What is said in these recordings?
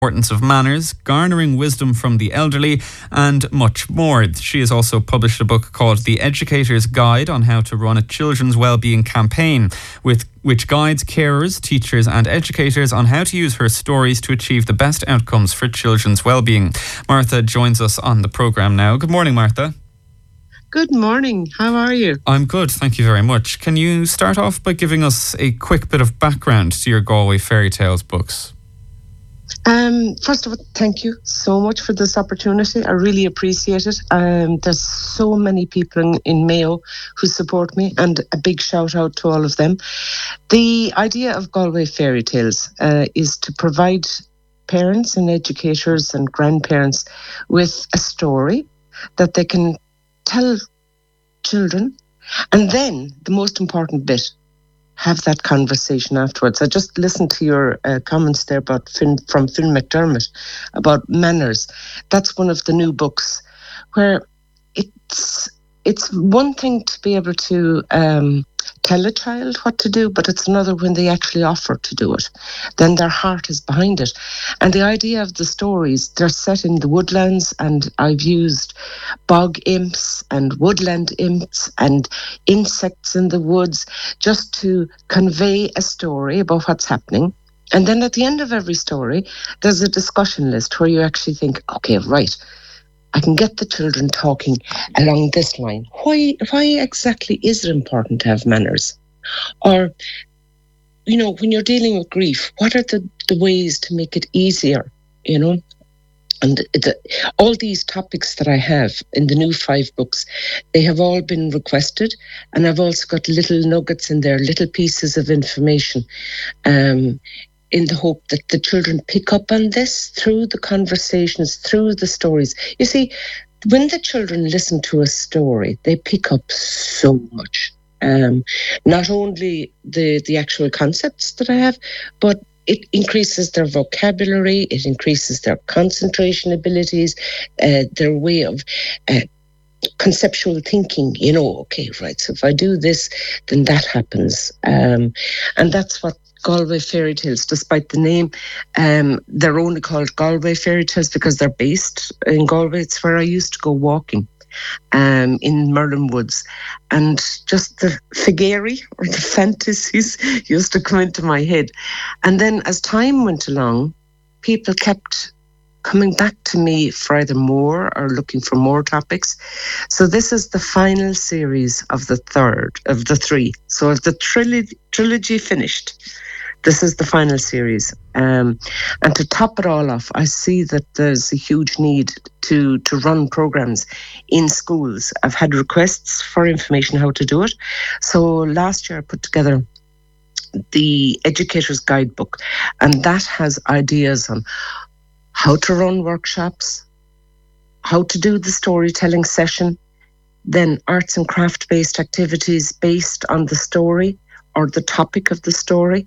importance of manners, garnering wisdom from the elderly, and much more. She has also published a book called The Educator's Guide on how to run a children's wellbeing campaign, which guides carers, teachers and educators on how to use her stories to achieve the best outcomes for children's wellbeing. Martha joins us on the programme now. Good morning, Martha. Good morning. How are you? I'm good, thank you very much. Can you start off by giving us a quick bit of background to your Galway Fairy Tales books? First of all, thank you so much for this opportunity. I really appreciate it. There's so many people in Mayo who support me, and a big shout out to all of them. The idea of Galway Fairy Tales is to provide parents and educators and grandparents with a story that they can tell children, and then the most important bit, have that conversation afterwards. I just listened to your comments there about from Phil McDermott about manners. That's one of the new books where it's one thing to be able to tell a child what to do, but it's another when they actually offer to do it. Then their heart is behind it. And the idea of the stories, they're set in the woodlands, and I've used bog imps and woodland imps and insects in the woods just to convey a story about what's happening. And then at the end of every story, there's a discussion list where you actually think, okay, right, I can get the children talking along this line. Why exactly is it important to have manners? Or, you know, when you're dealing with grief, what are the ways to make it easier, you know? And all these topics that I have in the new 5 books, they have all been requested. And I've also got little nuggets in there, little pieces of information, in the hope that the children pick up on this through the conversations, through the stories. You see, when the children listen to a story, they pick up so much. Not only the actual concepts that I have, but it increases their vocabulary, it increases their concentration abilities, their way of conceptual thinking. You know, okay, right, so if I do this, then that happens. And that's what Galway Fairy Tales, despite the name, they're only called Galway Fairy Tales because they're based in Galway. It's where I used to go walking in Merlin Woods. And just the figari or the fantasies used to come into my head. And then as time went along, people kept coming back to me for either more or looking for more topics. So this is the final series of the 3. So if the trilogy finished, this is the final series. And to top it all off, I see that there's a huge need to run programs in schools. I've had requests for information how to do it. So last year I put together the Educator's Guidebook, and that has ideas on how to run workshops, how to do the storytelling session, then arts and craft-based activities based on the story or the topic of the story,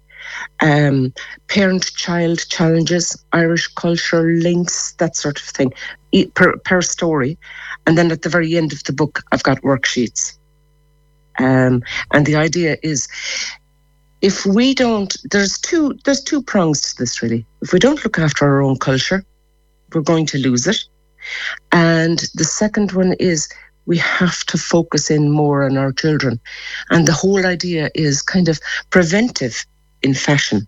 parent-child challenges, Irish culture links, that sort of thing, per story. And then at the very end of the book, I've got worksheets. And the idea is, if we don't, there's two prongs to this really. If we don't look after our own culture, we're going to lose it. And the second one is we have to focus in more on our children. And the whole idea is kind of preventive in fashion.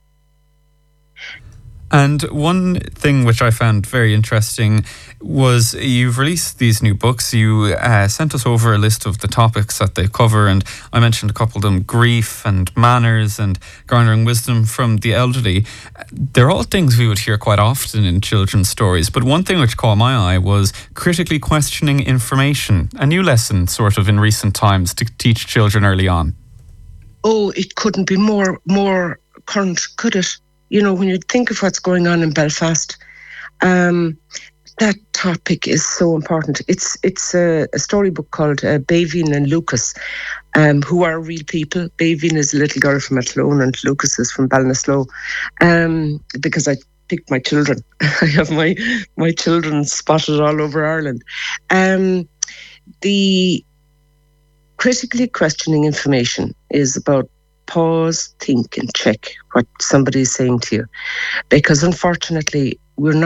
And one thing which I found very interesting was you've released these new books. You sent us over a list of the topics that they cover, and I mentioned a couple of them: grief and manners and garnering wisdom from the elderly. They're all things we would hear quite often in children's stories, but one thing which caught my eye was critically questioning information, a new lesson sort of in recent times to teach children early on. Oh, it couldn't be more current, could it? You know, when you think of what's going on in Belfast, that topic is so important. It's a storybook called Baveen and Lucas, who are real people. Baveen is a little girl from Athlone and Lucas is from Ballinasloe, because I picked my children. I have my children spotted all over Ireland. The critically questioning information is about pause, think and check what somebody is saying to you. Because unfortunately, we're